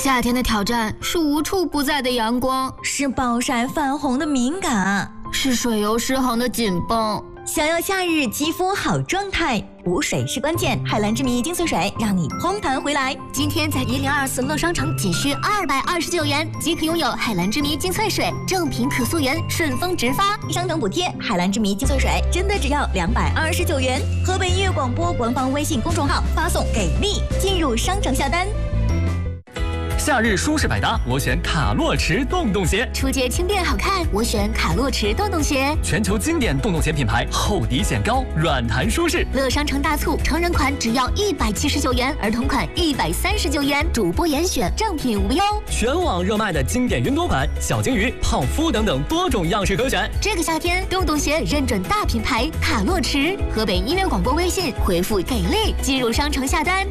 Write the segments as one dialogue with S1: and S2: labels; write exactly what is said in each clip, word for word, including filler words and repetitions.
S1: 夏天的挑战是无处不在的阳光，
S2: 是暴晒泛红的敏感，
S1: 是水油失衡的紧绷。
S2: 想要夏日肌肤好状态，补水是关键。海蓝之谜精粹水让你嘭弹回来。
S3: 今天在一零二四乐商城仅需二百二十九元即可拥有海蓝之谜精粹水，正品可溯源，顺丰直发，
S2: 商城补贴。海蓝之谜精粹水真的只要两百二十九元。河北音乐广播官方微信公众号发送给力进入商城下单。
S4: 夏日舒适百搭，我选卡洛驰洞洞鞋。
S3: 出街轻便好看，我选卡洛驰洞洞鞋。
S4: 全球经典洞洞鞋品牌，厚底显高，软弹舒适。
S3: 乐商城大促，成人款只要一百七十九元，儿童款一百三十九元，主播严选，正品无忧。
S4: 全网热卖的经典云朵款、小金鱼、胖夫等等多种样式可选。
S3: 这个夏天，洞洞鞋认准大品牌卡洛驰。河北音乐广播微信回复给力，进入商城下单。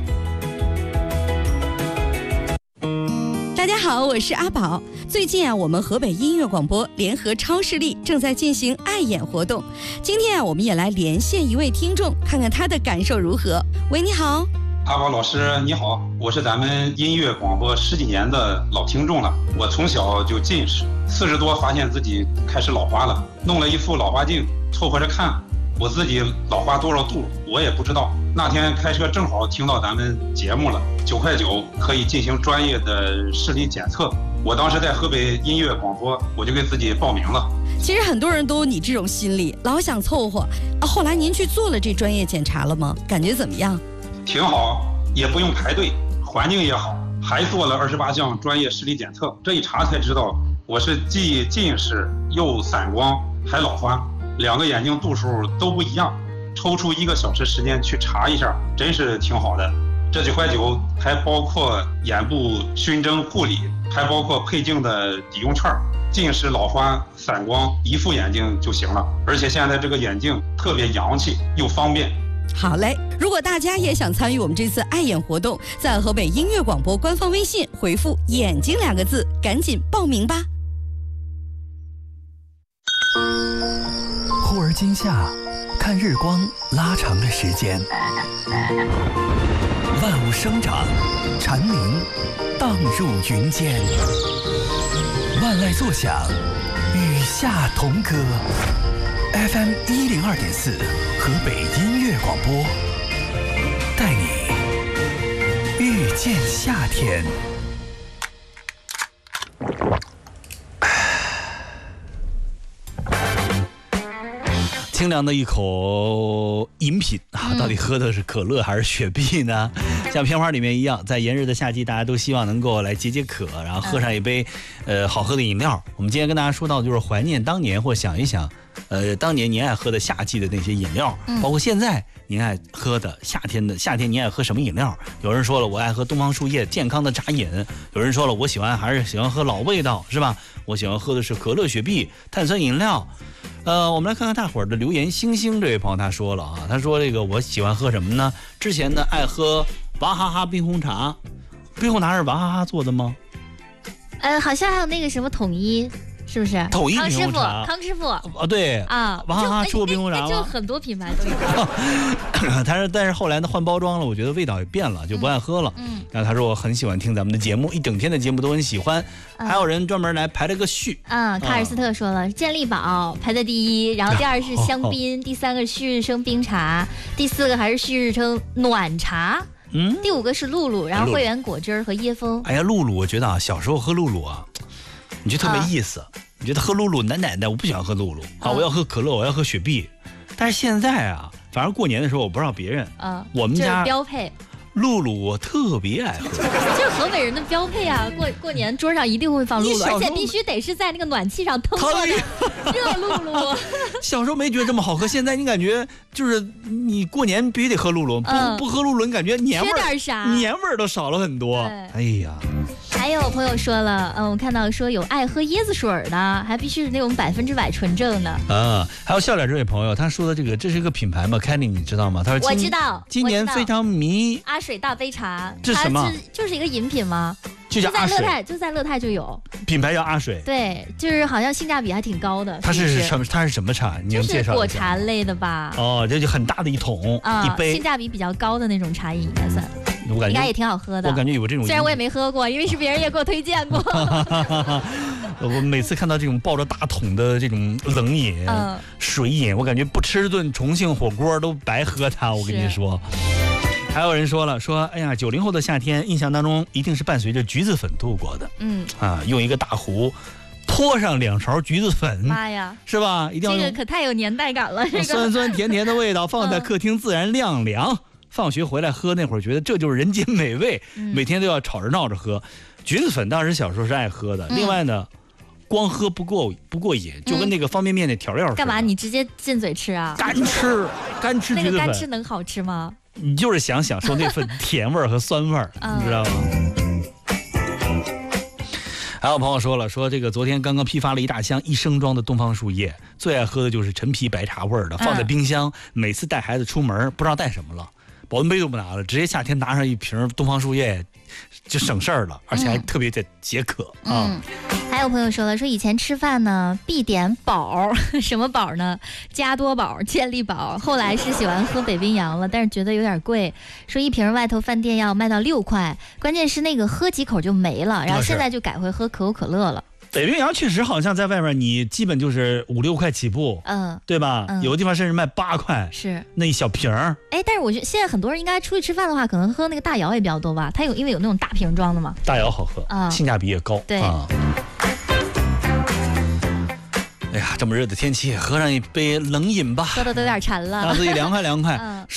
S5: 大家好，我是阿宝。最近啊，我们河北音乐广播联合超视力正在进行爱眼活动。今天啊，我们也来连线一位听众，看看他的感受如何。喂，你好。
S6: 阿宝老师你好，我是咱们音乐广播十几年的老听众了。我从小就近视，四十多发现自己开始老花了，弄了一副老花镜凑合着看，我自己老花多少度我也不知道。那天开车正好听到咱们节目了，九块九可以进行专业的视力检测。我当时在河北音乐广播，我就给自己报名了。
S5: 其实很多人都有你这种心理，老想凑合啊。后来您去做了这专业检查了吗？感觉怎么样？
S6: 挺好，也不用排队，环境也好，还做了二十八项专业视力检测。这一查才知道，我是既近视又散光还老花，两个眼睛度数都不一样。抽出一个小时时间去查一下，真是挺好的。这九块九还包括眼部熏蒸护理，还包括配镜的抵用券，近视、老花、散光一副眼镜就行了。而且现在这个眼镜特别洋气又方便。
S5: 好嘞，如果大家也想参与我们这次爱眼活动，在河北音乐广播官方微信回复眼睛两个字，赶紧报名吧。
S7: 忽而今夏，看日光拉长了时间，万物生长，蝉鸣荡入云间，万籁作响，与夏同歌。F M 一零二点四，河北音乐广播，带你遇见夏天。
S8: 清凉的一口饮品啊，到底喝的是可乐还是雪碧呢？像片花里面一样，在炎热的夏季，大家都希望能够来解解渴，然后喝上一杯呃好喝的饮料。我们今天跟大家说到，就是怀念当年，或想一想，呃，当年您爱喝的夏季的那些饮料，包括现在您爱喝的夏天的夏天，您爱喝什么饮料？有人说了，我爱喝东方树叶健康的茶饮；有人说了，我喜欢还是喜欢喝老味道，是吧？我喜欢喝的是可乐、雪碧、碳酸饮料。呃，我们来看看大伙儿的留言。星星这位朋友他说了啊，他说这个我喜欢喝什么呢？之前呢爱喝娃哈哈冰红茶，冰红茶是娃哈哈做的吗？
S9: 呃，好像还有那个什么统一。是不是？
S8: 统一
S9: 康师傅，康师傅
S8: 啊，对
S9: 啊，
S8: 娃哈哈吃过冰红茶吗？
S9: 就很多品牌都有。
S8: 他说，但是后来呢换包装了，我觉得味道也变了，就不爱喝了。嗯，然后他说我很喜欢听咱们的节目，一整天的节目都很喜欢。嗯、还有人专门来排了个序。
S9: 嗯，卡尔斯特说了，健力宝排在第一，然后第二是香槟，哦、第三个旭日升冰茶，第四个还是旭日升暖茶。嗯，第五个是露露，然后汇源果汁和椰风。
S8: 哎呀，露露，我觉得啊，小时候喝露露啊。你觉得特没意思，啊、你觉得喝露露奶奶的，我不喜欢喝露露啊，我要喝可乐，我要喝雪碧。但是现在啊，反正过年的时候，我不知道别人，啊，我们家
S9: 标配
S8: 露露，我特别爱喝，
S9: 就是河北人的标配啊。过过年桌上一定会放露露，而且必须得是在那个暖气上腾过的热露露。
S8: 小时候没觉得这么好喝，现在你感觉就是你过年必须得喝露露，不、嗯、不喝露露，你感觉年味儿
S9: 缺点啥？
S8: 年味儿都少了很多。哎呀。
S9: 还有朋友说了，嗯，我看到说有爱喝椰子水的，还必须是那种百分之百纯正的。
S8: 啊，还有笑脸这位朋友，他说的这个，这是一个品牌吗 ？Kenny， 你知道吗？他说
S9: 我知道，
S8: 今年非常迷
S9: 阿水大杯茶，
S8: 这是什么？
S9: 就是一个饮品吗？
S8: 就叫阿水，
S9: 就在乐泰，就在乐泰就有。
S8: 品牌叫阿水。
S9: 对，就是好像性价比还挺高的。
S8: 它是什么？它是什么茶？你能介绍一下？
S9: 就是果茶类的吧？
S8: 哦，这就很大的一桶，啊、一杯，
S9: 性价比比较高的那种茶饮应该算。
S8: 我感觉
S9: 应该也挺好喝的。
S8: 我感觉有这种，
S9: 虽然我也没喝过，因为是别人也给我推荐过。
S8: 我每次看到这种抱着大桶的这种冷饮、嗯、水饮，我感觉不吃顿重庆火锅都白喝它。我跟你说。还有人说了，说哎呀，九零后的夏天，印象当中一定是伴随着橘子粉度过的。嗯啊，用一个大壶，泼上两勺橘子粉，
S9: 妈呀，
S8: 是吧？一定要
S9: 这个可太有年代感了，这个
S8: 酸酸甜甜的味道，放在客厅自然晾凉。嗯、放学回来喝，那会儿觉得这就是人间美味，嗯、每天都要吵着闹着喝。橘子粉当时小时候是爱喝的，嗯、另外呢。光喝不过不过瘾，就跟那个方便面的调料似的。
S9: 干嘛？你直接进嘴吃啊？
S8: 干吃，干吃橘子粉。
S9: 那个干吃能好吃吗？
S8: 你就是想享受那份甜味儿和酸味儿，你知道吗？还有朋友说了，说这个昨天刚刚批发了一大箱一升装的东方树叶，最爱喝的就是陈皮白茶味儿的，放在冰箱，每次带孩子出门不知道带什么了，保温杯都不拿了，直接夏天拿上一瓶东方树叶就省事儿了，而且还特别的解渴啊。
S9: 嗯还有朋友说了，说以前吃饭呢必点宝，什么宝呢？加多宝、健力宝。后来是喜欢喝北冰洋了，但是觉得有点贵，说一瓶外头饭店要卖到六块，关键是那个喝几口就没了，然后现在就改回喝可口可乐了。
S8: 北冰洋确实好像在外面，你基本就是五六块起步，嗯，对吧？嗯、有的地方甚至卖八块，
S9: 是
S8: 那一小瓶儿。
S9: 哎，但是我觉得现在很多人应该出去吃饭的话，可能喝那个大窑也比较多吧？它有因为有那种大瓶装的嘛。
S8: 大窑好喝，啊、性价比也高。
S9: 对。
S8: 啊哎呀，这么热的天气，喝上一杯冷饮吧，
S9: 喝的都有点馋了，
S8: 让自己凉快凉快。嗯